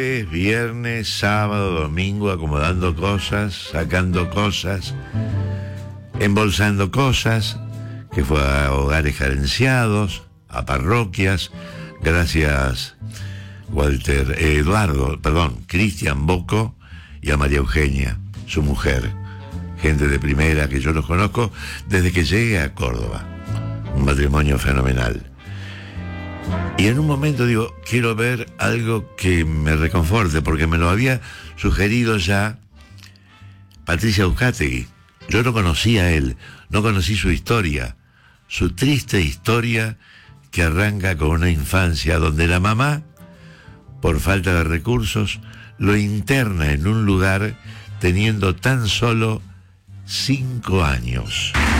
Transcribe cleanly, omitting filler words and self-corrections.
Es viernes, sábado, domingo, acomodando cosas, sacando cosas, embolsando cosas, que fue a hogares carenciados, a parroquias. Gracias, Cristian Boco y a María Eugenia, su mujer. Gente de primera que yo los conozco desde que llegué a Córdoba. Un matrimonio fenomenal. Y en un momento digo, quiero ver algo que me reconforte, porque me lo había sugerido ya Patricia Uzcategui. Yo no conocía a él, no conocí su historia, su triste historia que arranca con una infancia donde la mamá, por falta de recursos, lo interna en un lugar teniendo tan solo 5 años.